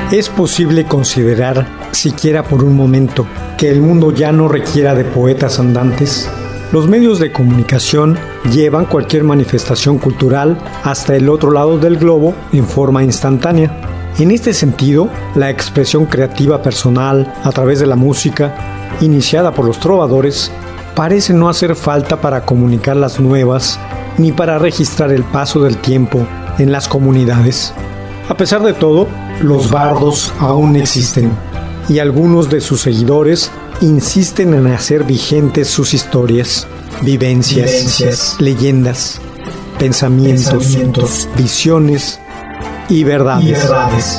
¿Es posible considerar, siquiera por un momento, que el mundo ya no requiera de poetas andantes? Los medios de comunicación llevan cualquier manifestación cultural hasta el otro lado del globo en forma instantánea. En este sentido, la expresión creativa personal a través de la música, iniciada por los trovadores, parece no hacer falta para comunicar las nuevas ni para registrar el paso del tiempo en las comunidades. A pesar de todo, los bardos aún existen, y algunos de sus seguidores insisten en hacer vigentes sus historias, vivencias, leyendas, pensamientos, visiones y verdades.